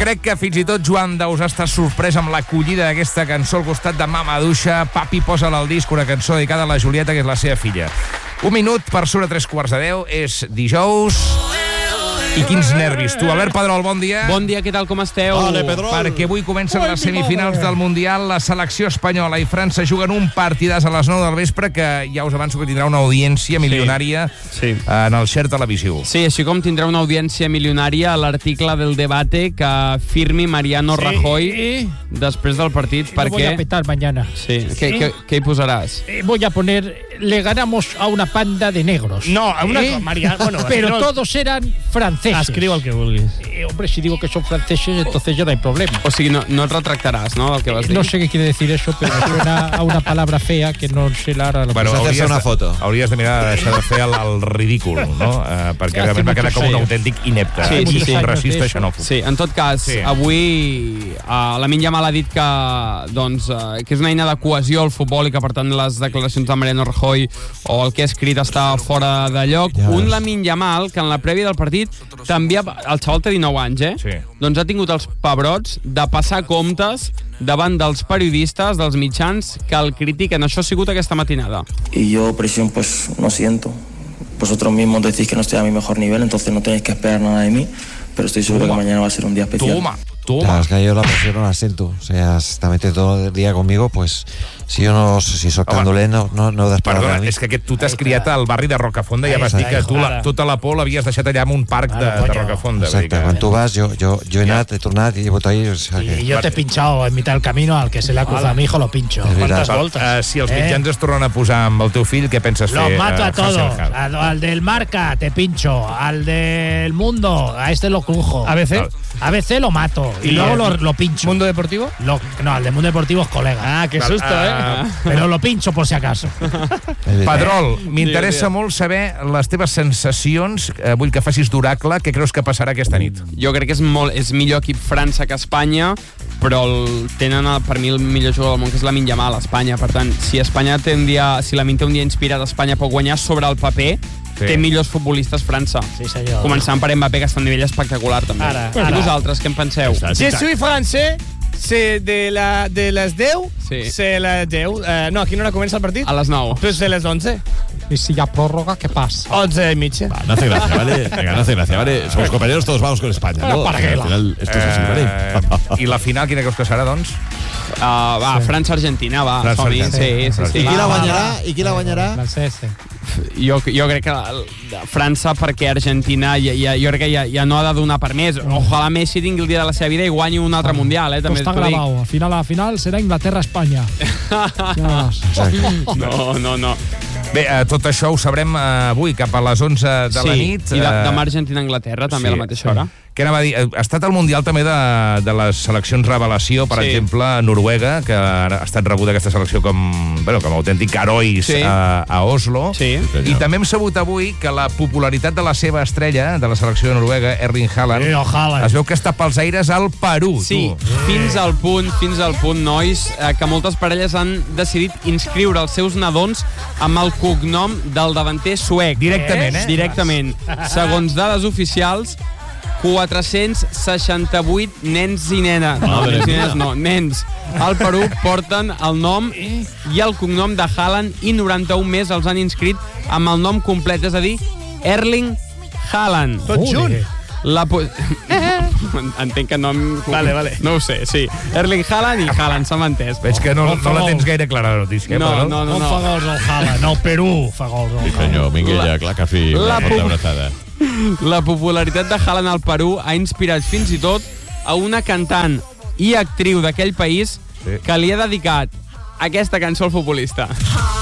crec que fins i tot Joan Dausà està sorprès amb l'acollida d'aquesta cançó al costat de Mamaduixa. Papi, posa-la al disc, una cançó dedicada a la Julieta, que és la seva filla. 1 minut per sobre 3:15, és dijous. I quins nervis. Tu, Albert Pedrol, bon dia. Bon dia, què tal, com esteu? Vale, Pedrol. Perquè avui comencen les semifinals del Mundial. La selecció espanyola i França juguen un partidàs a les 9 del vespre que ja us avanço que tindrà una audiència milionària en el Xer televisiu. Sí, així com tindrà una audiència milionària a l'article del debate que firmi Mariano Rajoy després del partit. Lo voy a petar mañana. Sí. ¿Qué hi posaràs? Voy a poner, le ganamos a una panda de negros. No, a una María, bueno, pero todos eran franceses. Escriu el que vulguis. Hombre, si digo que son franceses, entonces ya no hay problema. O sigui, no et retractaràs, no, del que vas dir? No sé qué quiere decir eso, pero me suena a una palabra fea que no sé la hora. Bueno, hauries de mirar de deixar de fer el ridícul, no? Perquè realment va quedar com un autèntic inepte. Sí. Un racista xenòfob. Sí, en tot cas, avui Lamine Yamal ha dit que és una eina de cohesió al futbol i que, per tant, les declaracions de Mariano Rajoy o el que ha escrit està fora de lloc. Un Lamine Yamal que en la prèvia del partit també, el xaval té 19 anys, Sí. Doncs ha tingut els pebrots de passar comptes davant dels periodistes, dels mitjans, que el critiquen. Això ha sigut aquesta matinada. Y yo presión pues no siento. Vosotros mismos decís que no estoy a mi mejor nivel, entonces no tenéis que esperar nada de mí, pero estoy seguro que mañana va a ser un día especial. Claro, es que yo la presión no la siento. O sea, si te metes todo el día conmigo, pues si soc tan dolent, no des per Perdona, a mi. és que tu t'has criat al barri de Rocafonda i ja vas dir que tu tota la por l'havies deixat allà en un parc de Rocafonda. Exacte, quan tu vas, jo he anat, he tornat i he votat ahí. O sea, Y yo te he pinchado en mitad del camino, al que se le ha cruzado a mi hijo lo pincho. ¿Cuántas voltas? Si els mitjans es tornen a posar amb el teu fill, què penses fer? Los mato a todos. Hasselhoff? Al del Marca te pincho. Al del Mundo, a este lo crujo. ABC lo mato. Y luego lo pincho. ¿Mundo Deportivo? No, el del Mundo Deportivo es colega. Ah, qué susto, Pero lo pincho por si acaso. Pedrol, m'interessa molt saber les teves sensacions. Vull que facis d'oracle. Què creus que passarà aquesta nit? Jo crec que és millor equip França que Espanya, però tenen per mi el millor jugador del món, que és Lamine Yamal, a Espanya. Per tant, si Lamine té un dia inspirat, Espanya pot guanyar sobre el paper. Té millors futbolistes França. Sí, senyor. Començant per Mbappé, que està a un nivell espectacular, també. I vosaltres, què en penseu? Je suis français, c'est de les 10, Sí. c'est les 10. No, a quina hora comença el partit? A les 9. Pues de les 11. Y si ya prórroga, ¿qué pasa? 11 y mitja. No hace gracia, ¿vale? Venga, no hace gracia, ¿vale? Somos compañeros, todos vamos con España, ¿no? ¿Para qué? Al final, esto es así, ¿vale? I la final, quina creus que serà, doncs? França-Argentina, va. França-Argentina. Sí. I qui la guanyarà? Francés. Jo crec que França, perquè Argentina jo crec que ja no ha de donar per més. Ojalà Messi tingui el dia de la seva vida i guanyi un altre Mundial, també Está t'ho dic. grabado. A la final será Inglaterra-España. No. Bé, tot això ho sabrem avui, cap a les 11 de la nit. I demà Argentina-Anglaterra, també a la mateixa hora. Què anava a dir? Ha estat el Mundial també de les seleccions revelació, per exemple, Noruega, que ha estat rebuda aquesta selecció com autèntic herois a Oslo. Sí. I també hem sabut avui que la popularitat de la seva estrella, de la selecció de Noruega, Erling Haaland, es veu que està pels aires al Perú. Sí, fins al punt, nois, que moltes parelles han decidit inscriure els seus nadons amb el cognom del davanter suec. Directament, Directament. Segons dades oficials, 468 nens i nenes. Nens. Al Perú porten el nom i el cognom de Haaland i 91 més els han inscrit amb el nom complet, és a dir, Erling Haaland. Tot junt. Entenc que no... Vale. No ho sé, sí. Erling Haaland i Haaland, s'ha entès. Veig que no la tens gaire clara, la notícia. No. fa gols el Haaland. El Perú fa gols el Sí, senyor, Minguella, clar que fi, una forta abraçada. La popularitat de Haaland al Perú ha inspirat fins i tot a una cantant i actriu d'aquell país que li ha dedicat aquesta cançó al futbolista.